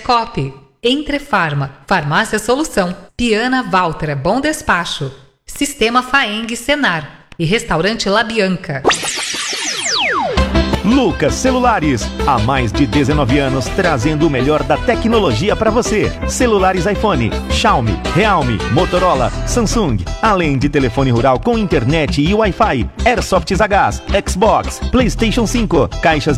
Petcop, Entrefarma, Farmácia Solução, Piana Walter é Bom Despacho, Sistema Faeng Senar e Restaurante La Bianca. Lucas Celulares, há mais de 19 anos trazendo o melhor da tecnologia para você. Celulares iPhone, Xiaomi, Realme, Motorola, Samsung, além de telefone rural com internet e Wi-Fi, Airsofts a gás, Xbox, PlayStation 5, caixas